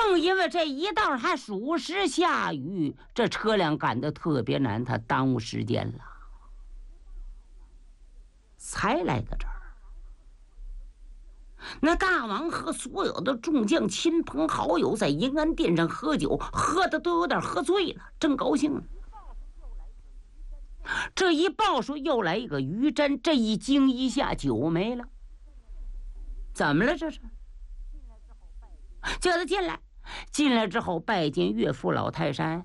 正因为这一道还属实下雨，这车辆赶得特别难，他耽误时间了，才来到这儿。那大王和所有的众将、亲朋好友在银安殿上喝酒，喝的都有点喝醉了，正高兴呢。这一报说又来一个于真，这一惊一下，酒没了。怎么了？这是叫他进来。进来之后拜见岳父老泰山。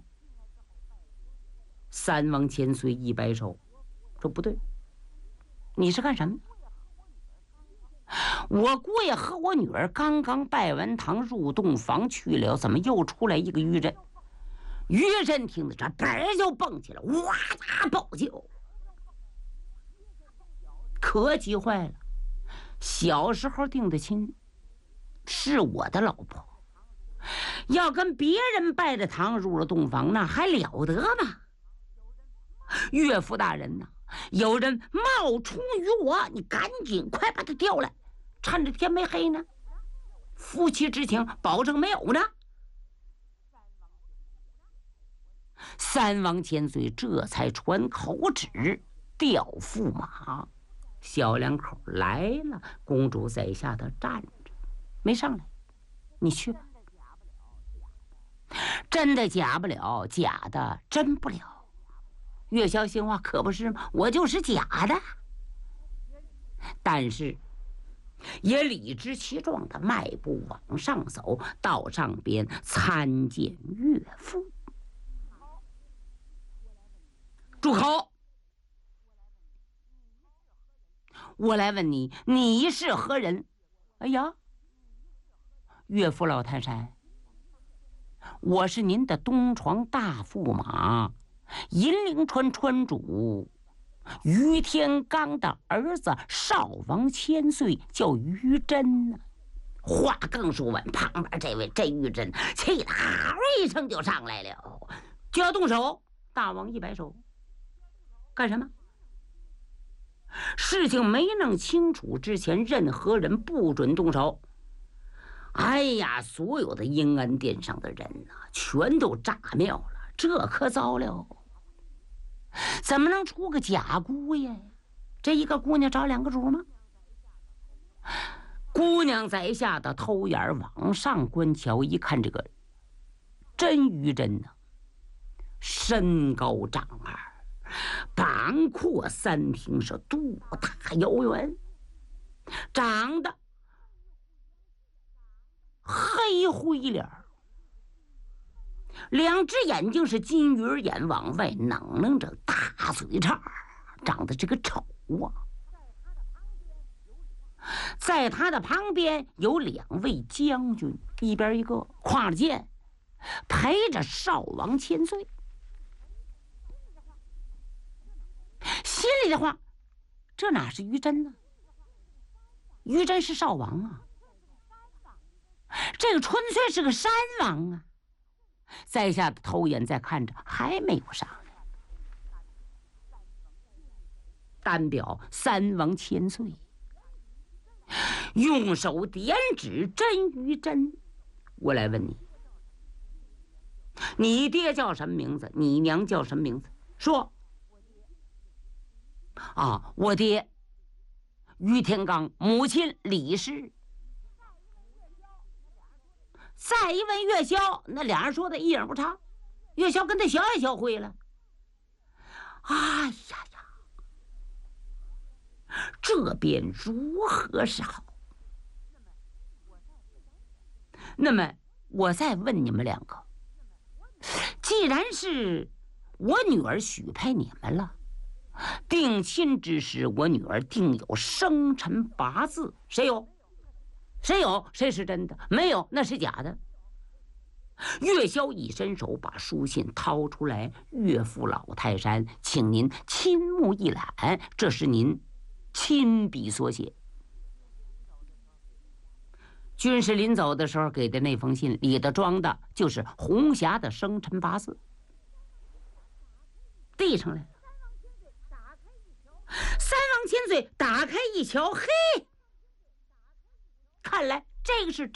三王千岁一摆手，说不对，你是干什么？我姑爷和我女儿刚刚拜完堂入洞房去了，怎么又出来一个于真？于真听得这本就蹦起来，哇啦暴叫，可急坏了。小时候定的亲，是我的老婆，要跟别人拜着堂入了洞房，那还了得吗？岳父大人呐，有人冒充于我，你赶紧快把他调来，趁着天没黑呢，夫妻之情保证没有呢。三王千岁这才传口旨调驸马。小两口来了，公主在下头站着，没上来。你去吧。真的假不了，假的真不了。岳霄心话，可不是吗？我就是假的。但是也理直气壮的迈步往上走，到上边参见岳父。住口！我来问你，你是何人？哎呀，岳父老泰山，我是您的东床大驸马，银铃川川主于天罡的儿子少王千岁，叫于真呢。话刚说完，旁边这位这于真气得嗷一声就上来了，就要动手。大王一摆手，干什么？事情没弄清楚之前，任何人不准动手。哎呀，所有的阴安殿上的人呐，全都炸庙了，这可糟了！怎么能出个假姑爷？这一个姑娘找两个主吗？姑娘在下的偷眼往上观瞧，一看这个真于真呢，身高丈二，膀阔三庭，是肚大腰圆，长得黑灰脸，两只眼睛是金鱼眼，往外能楞着大嘴叉，长得这个丑啊。在他的旁边有两位将军，一边一个，挎着剑，陪着少王千岁。心里的话，这哪是于真呢？于真是少王啊，这个纯粹是个山王啊。在下的偷眼在看着，还没有上来。单表三王千岁，用手点指真于真，我来问你，你爹叫什么名字？你娘叫什么名字？说。啊，我爹于天罡，母亲李氏。再一问岳霄，那俩人说的一样不差。岳霄跟他学也学会了。哎呀呀，这便如何是好？那么我再问你们两个，既然是我女儿许配你们了，定亲之时，我女儿定有生辰八字，谁有？谁有？谁是真的？没有，那是假的。岳霄一伸手把书信掏出来，岳父老泰山，请您亲目一览，这是您亲笔所写。军师临走的时候给的那封信里头装的就是红霞的生辰八字，递上来了。三王千岁打开一瞧，嘿，看来这个是